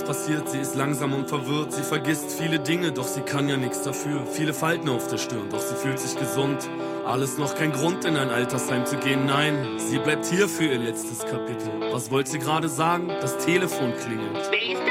was passiert, sie ist langsam und verwirrt. Sie vergisst viele Dinge, doch sie kann ja nichts dafür. Viele Falten auf der Stirn, doch sie fühlt sich gesund. Alles noch kein Grund, in ein Altersheim zu gehen, nein. Sie bleibt hier für ihr letztes Kapitel. Was wollte sie gerade sagen? Das Telefon klingelt. Wer ist